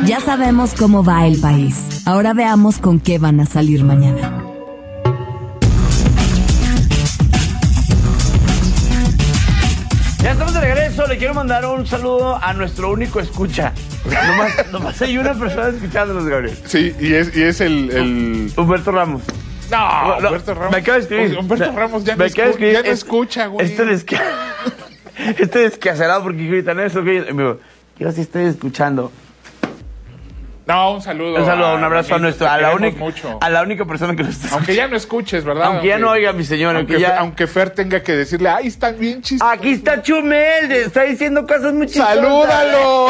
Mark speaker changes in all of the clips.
Speaker 1: Ya sabemos cómo va el país. Ahora veamos con qué van a salir mañana.
Speaker 2: Ya estamos de regreso. Le quiero mandar un saludo a nuestro único escucha. Nomás hay una persona escuchándonos, Gabriel.
Speaker 3: Sí, y es el...
Speaker 2: Humberto Ramos.
Speaker 3: No, Humberto Ramos.
Speaker 2: Me acaba de escribir.
Speaker 3: Humberto Ramos ya no escucha, güey.
Speaker 2: Este desquacerado porque gritan eso, güey. Y me digo, yo sí estoy escuchando.
Speaker 3: No, un saludo.
Speaker 2: Un abrazo a la única persona que lo está escuchando.
Speaker 3: Aunque ya no escuches, ¿verdad?
Speaker 2: Aunque ya no oiga, mi señor.
Speaker 3: Aunque Fer tenga que decirle, ay, están bien chistosos.
Speaker 2: Aquí está Chumel, está diciendo cosas muy chistosas.
Speaker 3: ¡Salúdalo!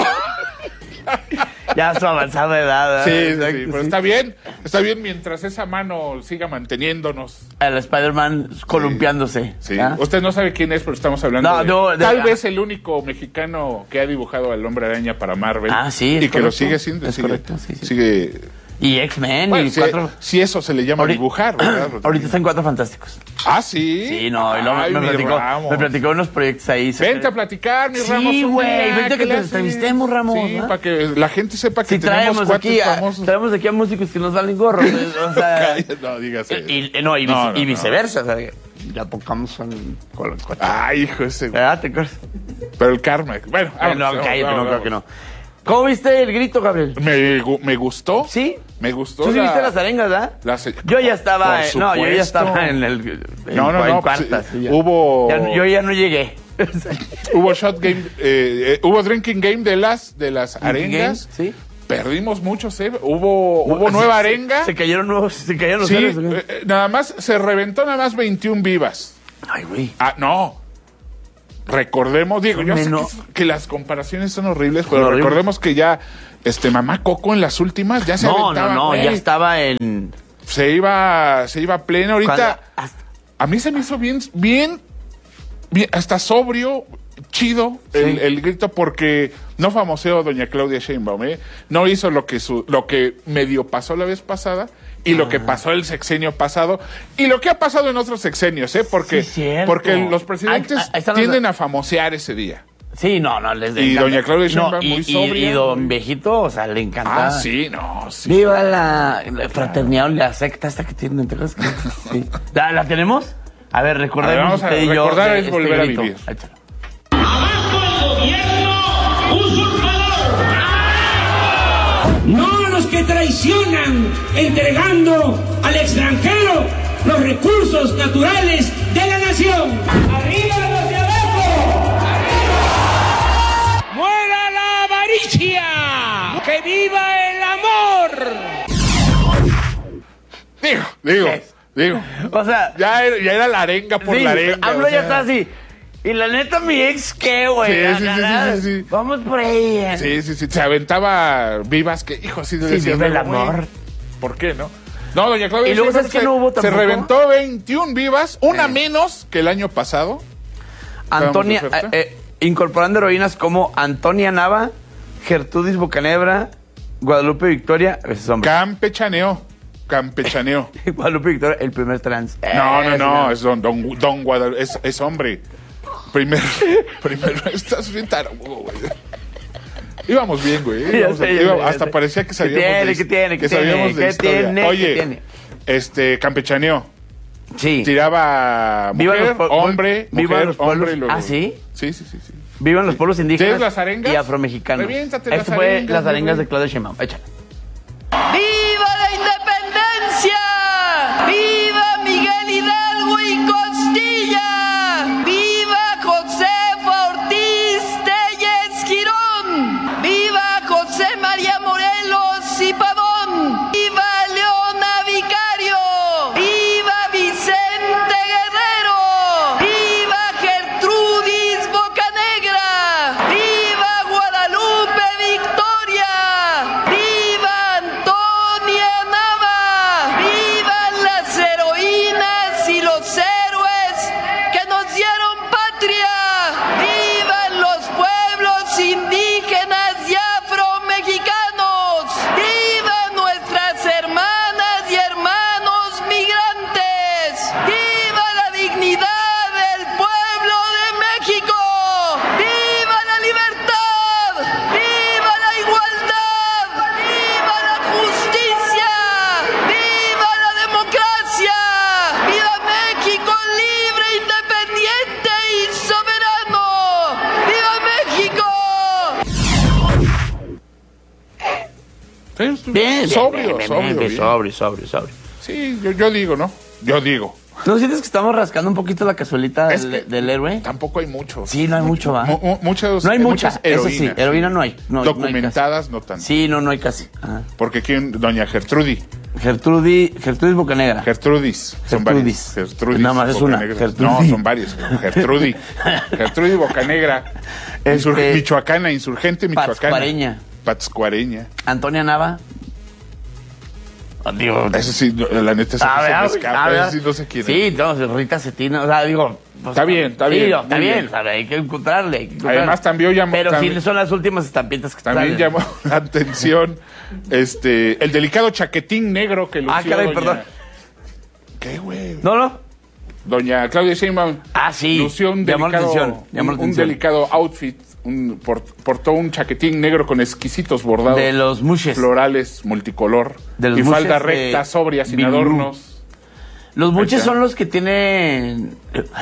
Speaker 2: Ya su avanzada edad.
Speaker 3: Sí, pero está bien mientras esa mano siga manteniéndonos.
Speaker 2: El Spider-Man columpiándose.
Speaker 3: Sí. Usted no sabe quién es, pero estamos hablando tal vez el único mexicano que ha dibujado al Hombre Araña para Marvel.
Speaker 2: Sí,
Speaker 3: y que lo sigue haciendo.
Speaker 2: Es correcto, sí.
Speaker 3: Sigue...
Speaker 2: Y X-Men,
Speaker 3: bueno,
Speaker 2: y cuatro...
Speaker 3: Si eso se le llama dibujar, ¿verdad?
Speaker 2: Ahorita están Cuatro Fantásticos.
Speaker 3: ¿Ah, sí?
Speaker 2: Sí, no, y luego me platicó unos proyectos ahí.
Speaker 3: Vente a platicar, mi Ramos.
Speaker 2: Sí, güey, vente a que te entrevistemos, Ramos.
Speaker 3: Sí, para que la gente sepa que
Speaker 2: tenemos cuates famosos. Traemos aquí a músicos que nos valen gorro. O sea,
Speaker 3: no, dígase.
Speaker 2: Y viceversa, o sea, ya pongamos con los coches.
Speaker 3: Ay, hijo ese.
Speaker 2: ¿Verdad? ¿Te acuerdas?
Speaker 3: Pero el karma. Bueno,
Speaker 2: cállate, no, creo que no. ¿Cómo viste el grito, Gabriel?
Speaker 3: Me gustó.
Speaker 2: ¿Sí?
Speaker 3: Me gustó.
Speaker 2: ¿Tú sí viste las arengas, verdad?
Speaker 3: Yo
Speaker 2: ya estaba en el... En cuartas.
Speaker 3: Sí, hubo...
Speaker 2: Yo ya no llegué.
Speaker 3: Hubo shot game, hubo drinking game de las arengas.
Speaker 2: Sí.
Speaker 3: Perdimos muchos, hubo nueva arenga.
Speaker 2: Se cayeron los
Speaker 3: sí, nada más, se reventó nada más 21 vivas.
Speaker 2: Ay, güey.
Speaker 3: No. Recordemos, yo sé que las comparaciones son horribles, pero recordemos que ya Mamá Coco en las últimas ya se aventaba.
Speaker 2: No, ya estaba en...
Speaker 3: Se iba pleno. Ahorita, a mí se me hizo bien, hasta sobrio, chido el grito, porque no famoseó doña Claudia Sheinbaum, no hizo lo que medio pasó la vez pasada, y lo que pasó el sexenio pasado, y lo que ha pasado en otros sexenios, porque los presidentes tienden a famosear ese día.
Speaker 2: Sí, no, les
Speaker 3: y
Speaker 2: encanta.
Speaker 3: doña Claudia Sheinbaum muy sobria.
Speaker 2: Y don Viejito, o sea, le encanta.
Speaker 3: Sí.
Speaker 2: Viva la fraternidad, la secta esta que tienen, ¿te acuerdas? Sí. ¿La tenemos? A ver, recordemos usted y yo.
Speaker 3: Recordar es volver a vivir.
Speaker 4: ¡Abajo el gobierno usurpador! No a los que traicionan, entregando al extranjero los recursos naturales de la nación. ¡Arriba los de abajo! ¡Arriba! ¡Muera la avaricia! ¡Que viva el amor!
Speaker 3: Digo.
Speaker 2: O sea,
Speaker 3: ya era la arenga por la arenga.
Speaker 2: Hablo ya está así. Y la neta, mi ex, ¿qué, güey?
Speaker 3: Sí.
Speaker 2: Vamos por ahí.
Speaker 3: Sí. Se aventaba vivas que, hijo, así de
Speaker 2: decir. Sí, el amor.
Speaker 3: ¿Por qué, no? No, doña Claudia.
Speaker 2: Y luego, ¿sabes que no hubo tampoco?
Speaker 3: Se reventó 21 vivas, una menos que el año pasado.
Speaker 2: Antonia, incorporando heroínas como Antonia Nava, Gertrudis Bocanebra, Guadalupe Victoria.
Speaker 3: Campechaneo.
Speaker 2: Guadalupe Victoria, el primer trans.
Speaker 3: No, es don Guadalupe, es hombre. Primero, estás bien tarugo, güey. Íbamos bien, güey. Hasta parecía que sabíamos
Speaker 2: ¿Qué
Speaker 3: sabíamos de historia.
Speaker 2: Oye,
Speaker 3: campechaneó.
Speaker 2: Sí.
Speaker 3: Tiraba mujer, hombre, hombre.
Speaker 2: ¿Sí?
Speaker 3: Sí.
Speaker 2: Vivan los pueblos indígenas
Speaker 3: las arengas?
Speaker 2: Y afromexicanos.
Speaker 3: Reviéntate
Speaker 2: Esto fue las arengas de Claudia Sheinbaum. Échale.
Speaker 5: ¡Viva la independencia! ¡Viva Miguel Hidalgo y Costilla! ¡Viva Josefa Ortiz Tellez Girón! ¡Viva José María Morelos y Pavón! ¡Viva Leona Vicario! ¡Viva Vicente Guerrero! ¡Viva Gertrudis Bocanegra! ¡Viva Guadalupe Victoria! ¡Viva
Speaker 2: Bien,
Speaker 3: sobrio.
Speaker 2: sobrio.
Speaker 3: Sí, yo digo, ¿no? Yo digo.
Speaker 2: ¿No sientes que estamos rascando un poquito la cazuelita del héroe?
Speaker 3: Tampoco hay mucho.
Speaker 2: Sí, no hay mucho, ¿va?
Speaker 3: Muchas,
Speaker 2: no hay
Speaker 3: muchas
Speaker 2: mucha, eso
Speaker 3: heroínas.
Speaker 2: sí, heroína no hay.
Speaker 3: Documentadas no tanto.
Speaker 2: Sí, no hay casi. Ajá.
Speaker 3: Porque aquí doña Gertrudis
Speaker 2: Bocanegra.
Speaker 3: Gertrudis. Son varias. Gertrudis.
Speaker 2: Nada más es una.
Speaker 3: No, son varias. Gertrudis Bocanegra. Michoacana, insurgente michoacana. Pátzcuareña.
Speaker 2: Antonia Nava. Digo,
Speaker 3: eso sí, la neta se me escapa. Sí, no sé quién es.
Speaker 2: Sí, no, Rita Cetina, o sea, digo... Pues, está bien.
Speaker 3: Está
Speaker 2: bien, ¿sabe? Hay que encontrarle.
Speaker 3: Además, también llamó...
Speaker 2: Pero sí son las últimas estampitas que
Speaker 3: también llamó la atención el delicado chaquetín negro que lució
Speaker 2: caray, perdón.
Speaker 3: ¿Qué, güey?
Speaker 2: No.
Speaker 3: Doña Claudia Sheinbaum
Speaker 2: sí.
Speaker 3: lució un delicado outfit. Portó un chaquetín negro con exquisitos bordados
Speaker 2: de los mushes
Speaker 3: florales multicolor y falda recta, sobria, sin adornos.
Speaker 2: Los mushes son los que tienen...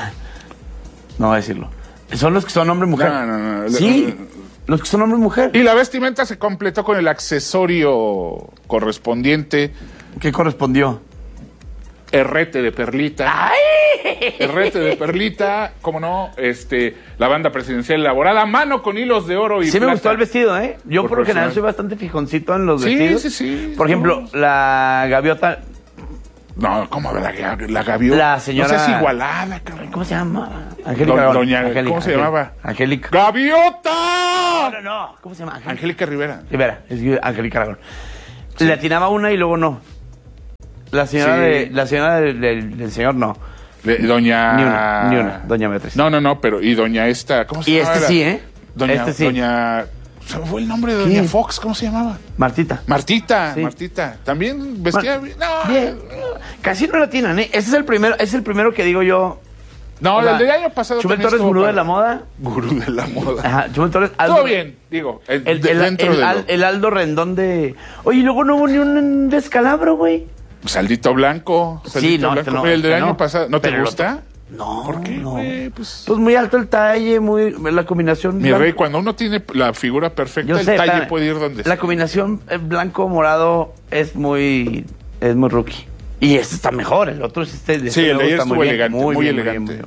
Speaker 2: No voy a decirlo. Son los que son hombre-mujer.
Speaker 3: No.
Speaker 2: Sí, los que son hombre-mujer.
Speaker 3: Y la vestimenta se completó con el accesorio correspondiente.
Speaker 2: ¿Qué correspondió?
Speaker 3: Herrete de perlita.
Speaker 2: ¡Ay!
Speaker 3: Herrete de perlita, cómo no, la banda presidencial elaborada a mano con hilos de oro y
Speaker 2: sí,
Speaker 3: plata.
Speaker 2: me gustó el vestido, ¿eh? Yo por lo general soy bastante fijoncito en los vestidos.
Speaker 3: Sí.
Speaker 2: Por ejemplo, la gaviota...
Speaker 3: No, ¿cómo la gaviota?
Speaker 2: La señora...
Speaker 3: No seas igualada, cabrón.
Speaker 2: ¿Cómo se llama? Angélica.
Speaker 3: ¿Cómo se llamaba?
Speaker 2: Angélica.
Speaker 3: ¡Gaviota!
Speaker 2: No. ¿Cómo se llama?
Speaker 3: Angélica Rivera.
Speaker 2: Es Angélica Aragón. Sí. Le atinaba una y luego no. La señora del señor no.
Speaker 3: Doña...
Speaker 2: Ni una. Doña Beatriz.
Speaker 3: No, pero... Y doña esta... ¿Cómo se llama?
Speaker 2: Y sí, ¿eh?
Speaker 3: Doña... ¿Se me fue el nombre de doña Fox? ¿Cómo se llamaba?
Speaker 2: Martita.
Speaker 3: Sí. Martita. También vestía bien. No.
Speaker 2: Bien. Casi no la atinan, ¿eh? Ese es el primero que digo yo.
Speaker 3: No, el del año pasado...
Speaker 2: Chumel Torres, gurú de la moda.
Speaker 3: Gurú de la moda.
Speaker 2: Ajá, Chumel Torres...
Speaker 3: Todo bien, digo.
Speaker 2: El Aldo Rendón de... Oye, luego no hubo ni un descalabro, güey.
Speaker 3: Saldito Blanco.
Speaker 2: No,
Speaker 3: el del año pasado. ¿No te gusta?
Speaker 2: No.
Speaker 3: ¿Por qué, güey?
Speaker 2: Pues muy alto el talle, la combinación...
Speaker 3: Mi rey, cuando uno tiene la figura perfecta, el talle puede ir donde sea.
Speaker 2: La combinación blanco-morado es muy rookie. Y este está mejor, el otro es
Speaker 3: sí, el de ayer estuvo elegante, muy elegante.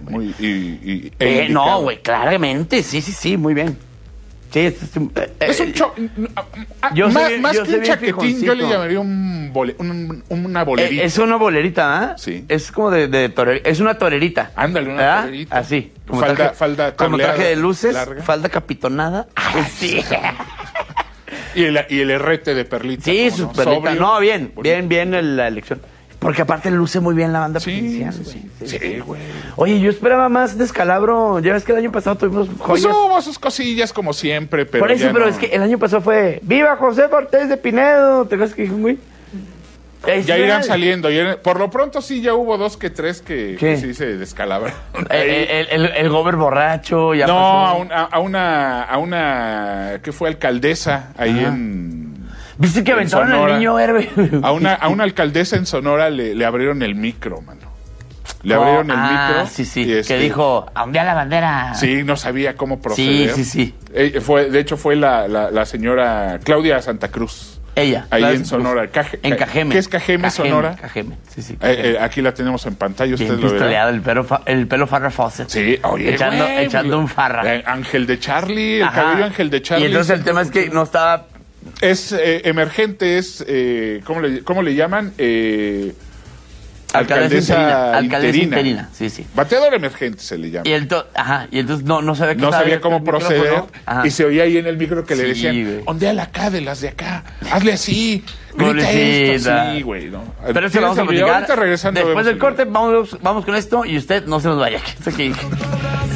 Speaker 2: No, güey, claramente, sí, muy bien. Sí,
Speaker 3: es un más que un chaquetín, yo le llamaría una bolerita.
Speaker 2: Es una bolerita, ¿ah?
Speaker 3: Sí.
Speaker 2: Es como de torerita. Es una torerita.
Speaker 3: Ándale, una torerita.
Speaker 2: Así.
Speaker 3: Como falda
Speaker 2: como traje de luces,
Speaker 3: larga.
Speaker 2: Falda capitonada. Sí.
Speaker 3: Y el herrete de perlita.
Speaker 2: Sí, su perlita. No, bien la elección. Porque aparte luce muy bien la banda presidencial.
Speaker 3: Sí, güey.
Speaker 2: Oye, yo esperaba más descalabro. Ya ves que el año pasado tuvimos joyas.
Speaker 3: Pues hubo sus cosillas como siempre, pero
Speaker 2: por eso, pero es que el año pasado fue ¡Viva José Ortiz de Pinedo! ¿Te acuerdas que dijo, güey?
Speaker 3: Ya irán saliendo. Por lo pronto sí ya hubo 2 que 3 que sí se descalabraron.
Speaker 2: El gober borracho. Ya
Speaker 3: no,
Speaker 2: pasó.
Speaker 3: a una que fue alcaldesa ahí en...
Speaker 2: ¿Viste que aventaron al niño héroe?
Speaker 3: A una alcaldesa en Sonora le abrieron el micro, mano. Le abrieron el micro.
Speaker 2: Sí. Que dijo, ondear la bandera.
Speaker 3: Sí, no sabía cómo proceder.
Speaker 2: Sí.
Speaker 3: De hecho, fue la señora Claudia Santa Cruz.
Speaker 2: Ella.
Speaker 3: Ahí en Sonora.
Speaker 2: En Cajeme.
Speaker 3: ¿Qué es Cajeme, Sonora?
Speaker 2: Cajeme, sí.
Speaker 3: Aquí la tenemos en pantalla, usted lo
Speaker 2: verá. El pelo Farrah Fawcett.
Speaker 3: Sí, oye,
Speaker 2: echando un Farrah.
Speaker 3: Ángel de Charlie, el cabello Ángel de Charlie.
Speaker 2: Y entonces el tema es que no estaba...
Speaker 3: Es emergente, es... ¿cómo le llaman? Alcaldesa interina.
Speaker 2: Sí.
Speaker 3: Bateador emergente se le llama.
Speaker 2: Y entonces no sabía
Speaker 3: no sabía cómo proceder. Y se oía ahí en el micro que le decían,
Speaker 2: güey.
Speaker 3: ondéala acá de las de acá, hazle así, grita esto, sí, güey, ¿no?
Speaker 2: Pero eso lo vamos a platicar.
Speaker 3: Ahorita regresando.
Speaker 2: Después del corte vamos con esto y usted no se nos vaya.